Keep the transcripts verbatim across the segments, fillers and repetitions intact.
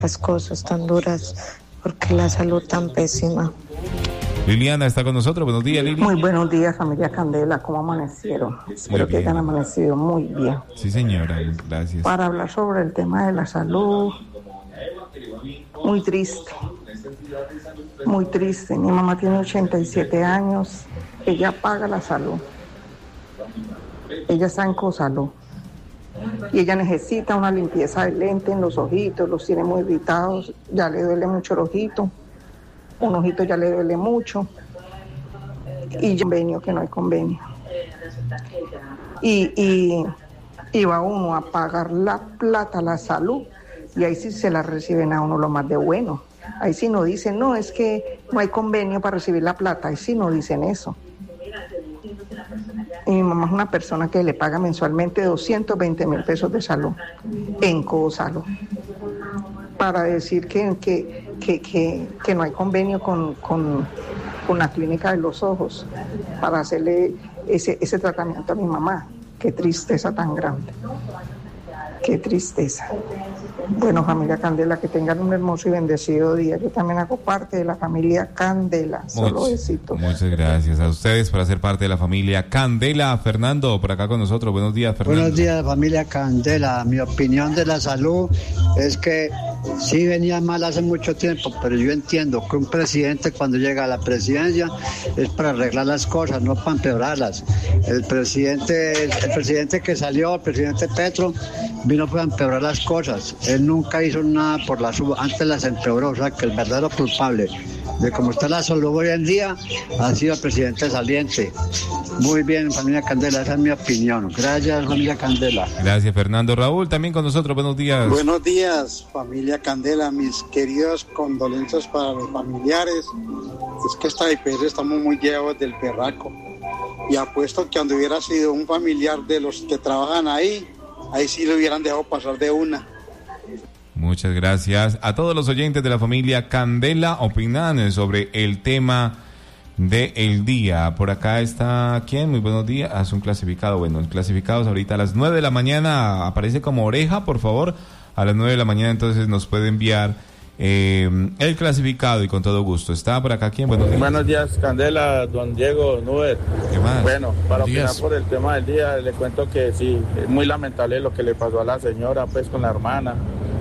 las cosas tan duras, porque la salud tan pésima. Liliana está con nosotros. Buenos días, Lili. Muy buenos días, familia Candela. ¿Cómo amanecieron? Espero que hayan amanecido muy bien. Sí, señora. Gracias. Para hablar sobre el tema de la salud, muy triste. Muy triste. Mi mamá tiene ochenta y siete años. Ella paga la salud. Ella está en Cosalud. Y ella necesita una limpieza de lente en los ojitos, los tiene muy irritados, ya le duele mucho el ojito, un ojito ya le duele mucho, y convenio, que no hay convenio. Y, y, y va uno a pagar la plata, la salud, y ahí sí se la reciben a uno lo más de bueno. Ahí sí no dicen, no, es que no hay convenio para recibir la plata, ahí sí no dicen eso. Y mi mamá es una persona que le paga mensualmente doscientos veinte mil pesos de salud en Cosalud, para decir que, que, que, que, que no hay convenio con, con, con la clínica de los ojos para hacerle ese, ese tratamiento a mi mamá. Qué tristeza tan grande, qué tristeza. Bueno, familia Candela, que tengan un hermoso y bendecido día. Yo también hago parte de la familia Candela. Solo besitos. Muchas gracias a ustedes por hacer parte de la familia Candela. Fernando, por acá con nosotros. Buenos días, Fernando. Buenos días, familia Candela. Mi opinión de la salud es que sí venía mal hace mucho tiempo, pero yo entiendo que un presidente cuando llega a la presidencia es para arreglar las cosas, no para empeorarlas. El presidente, el, el presidente que salió, el presidente Petro, vino para empeorar las cosas. Él nunca hizo nada por la sub, antes las empeoró, o sea que el verdadero culpable de cómo está la salud hoy en día ha sido el presidente saliente. Muy bien, familia Candela, esa es mi opinión. Gracias, familia Candela. Gracias, Fernando. Raúl, también con nosotros, buenos días. Buenos días, familia Candela, mis queridos condolencias para los familiares. Es que esta I P S estamos muy llevados del perraco. Y apuesto que cuando hubiera sido un familiar de los que trabajan ahí, ahí sí lo hubieran dejado pasar de una. Muchas gracias a todos los oyentes de la familia Candela. Opinan sobre el tema del día. Por acá está, ¿quién? Muy buenos días. Ah, es un clasificado. Bueno, los clasificados ahorita a las nueve de la mañana aparece como Oreja, por favor. A las nueve de la mañana entonces nos puede enviar eh, el clasificado y con todo gusto. ¿Está por acá quién? Buenos días. Buenos días, Candela, don Diego Nubet. ¿Qué más? Bueno, para Buenos opinar días. por el tema del día, le cuento que sí, es muy lamentable lo que le pasó a la señora, pues con la hermana.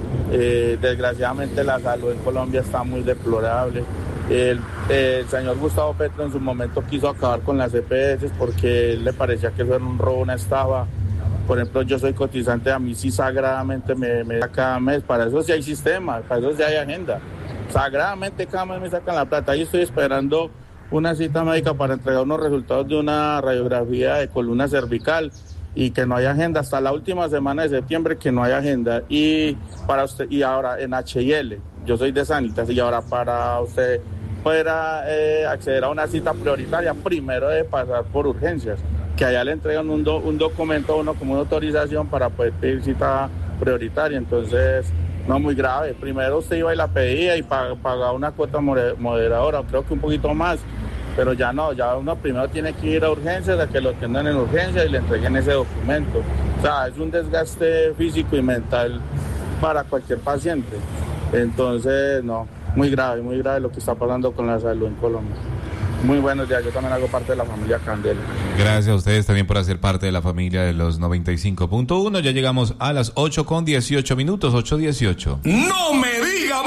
Eh, desgraciadamente la salud en Colombia está muy deplorable. El, el señor Gustavo Petro en su momento quiso acabar con las E P S porque le parecía que eso era un robo, una estafa. Por ejemplo, yo soy cotizante, a mí sí sagradamente me, me da cada mes, para eso sí hay sistema, para eso sí hay agenda. Sagradamente cada mes me sacan la plata. Ahí estoy esperando una cita médica para entregar unos resultados de una radiografía de columna cervical y que no hay agenda hasta la última semana de septiembre, que no hay agenda. Y para usted, y ahora en H I L, yo soy de Sanitas, y ahora para usted pueda eh, acceder a una cita prioritaria, primero debe pasar por urgencias, que allá le entregan un, do, un documento a uno como una autorización para poder pedir cita prioritaria. Entonces, no, muy grave. Primero usted iba y la pedía y pag, pagaba una cuota moderadora, creo que un poquito más, pero ya no, ya uno primero tiene que ir a urgencias, a que lo atiendan en urgencias y le entreguen ese documento. O sea, es un desgaste físico y mental para cualquier paciente. Entonces, no, muy grave, muy grave lo que está pasando con la salud en Colombia. Muy buenos días, yo también hago parte de la familia Candela. Gracias a ustedes también por hacer parte de la familia de los noventa y cinco punto uno. Ya llegamos a las ocho con dieciocho minutos, ocho dieciocho. ¡No me diga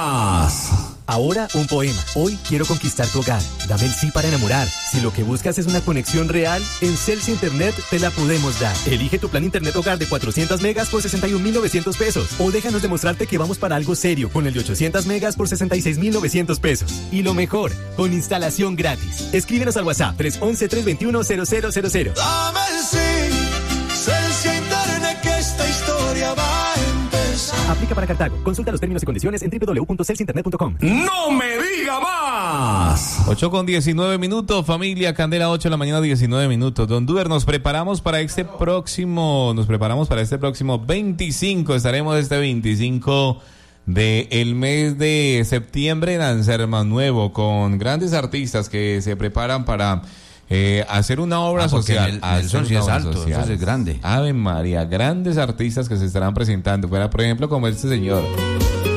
más! Ahora un poema. Hoy quiero conquistar tu hogar. Dame el sí para enamorar. Si lo que buscas es una conexión real, en Celsi Internet te la podemos dar. Elige tu plan Internet Hogar de cuatrocientos megas por sesenta y un mil novecientos pesos. O déjanos demostrarte que vamos para algo serio con el de ochocientos megas por sesenta y seis mil novecientos pesos. Y lo mejor, con instalación gratis. Escríbenos al WhatsApp tres once, tres veintiuno, cero cero cero cero. Dame el sí, Celsi Internet, que esta historia va a empezar. Aplica para Cartago. Consulta los términos y condiciones en doble u doble u doble u punto celsi internet punto com. ¡No me diga más! ocho con diecinueve minutos, familia Candela, ocho de la mañana, diecinueve minutos. Don Duber, nos preparamos para este próximo, nos preparamos para este próximo veinticinco. Estaremos este veinticinco del mes de septiembre en Anserma Nuevo con grandes artistas que se preparan para Eh, hacer una obra ah, social. El, Nelson sí es alto, social. Eso es grande. Ave María, grandes artistas que se estarán presentando. Fuera, por ejemplo, como este señor.